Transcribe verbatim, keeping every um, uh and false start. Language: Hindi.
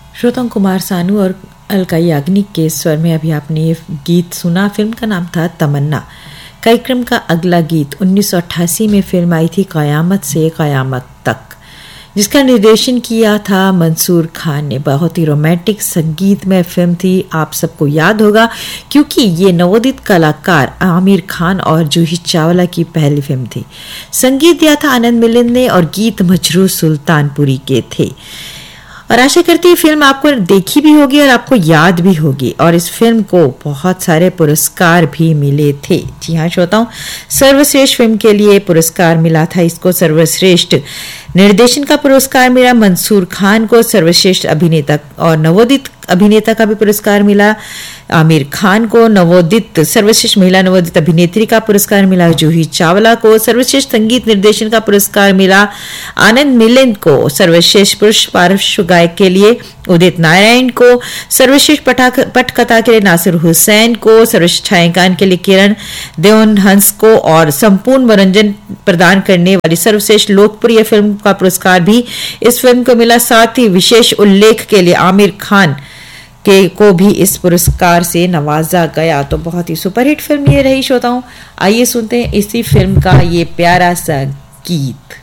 श्रोताओं, कुमार सानू और अलका याग्निक के स्वर में अभी आपने ये गीत सुना। फिल्म का नाम था तमन्ना। कार्यक्रम का अगला गीत उन्नीस सौ अट्ठासी में फिल्म आई थी कयामत से कयामत तक, जिसका निर्देशन किया था मंसूर खान ने। बहुत ही रोमांटिक संगीतमय फिल्म थी। आप सबको याद होगा क्योंकि ये नवोदित कलाकार आमिर खान और जूही चावला की पहली फिल्म थी। संगीत दिया था आनंद मिलिंद ने और गीत मजरू सुल्तानपुरी के थे। और आशा करती हूँ फिल्म आपको देखी भी होगी और आपको याद भी होगी। और इस फिल्म को बहुत सारे पुरस्कार भी मिले थे। जी हाँ श्रोताओं, सर्वश्रेष्ठ फिल्म के लिए पुरस्कार मिला था इसको। सर्वश्रेष्ठ निर्देशन का पुरस्कार मिला मंसूर खान को। सर्वश्रेष्ठ अभिनेता और नवोदित अभिनेता का भी पुरस्कार मिला आमिर खान को। नवोदित सर्वश्रेष्ठ महिला नवोदित अभिनेत्री का पुरस्कार मिला जूही चावला को। सर्वश्रेष्ठ संगीत निर्देशन का पुरस्कार मिला आनंद मिलिंद को। सर्वश्रेष्ठ पुरुष पार्श्व गायक के लिए उदित नारायण को। सर्वश्रेष्ठ पटकथा के लिए नासिर हुसैन को। सर्वश्रेष्ठ छायांकन के लिए किरण देवन हंस को। और संपूर्ण मनोरंजन प्रदान करने वाली सर्वश्रेष्ठ लोकप्रिय फिल्म का पुरस्कार भी इस फिल्म को मिला। साथ ही विशेष उल्लेख के लिए आमिर खान के को भी इस पुरस्कार से नवाजा गया। तो बहुत ही सुपरहिट फिल्म ये रही श्रोताओं। आइए सुनते हैं इसी फिल्म का ये प्यारा सा गीत।